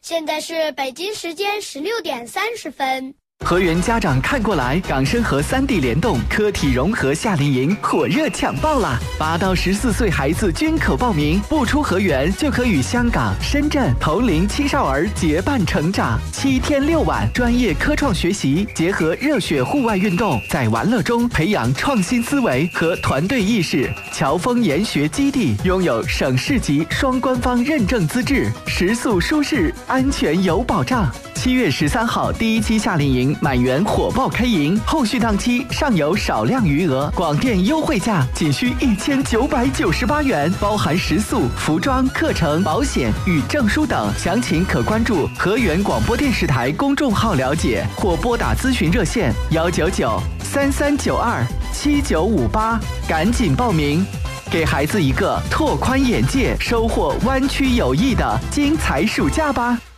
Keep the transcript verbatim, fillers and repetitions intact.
现在是北京时间十六点三十分。 河源家长看过来，港深河三地联动科体融合夏令营火热抢报啦！八到十四岁孩子均可报名，不出河源就可与香港、深圳同龄青少儿结伴成长。七天六晚，专业科创学习，结合热血户外运动，在玩乐中培养创新思维和团队意识。侨丰研学基地拥有省市级双官方认证资质，食宿舒适，安全有保障。七月十三号第一期夏令营满员火爆开营，后续档期尚有少量余额，广电优惠价仅需一千九百九十八元，包含食宿、服装、课程、保险与证书等。详情可关注河源广播电视台公众号了解，或拨打咨询热线幺九九三三九二七九五八，赶紧报名，给孩子一个拓宽眼界、收获湾区友谊的精彩暑假吧。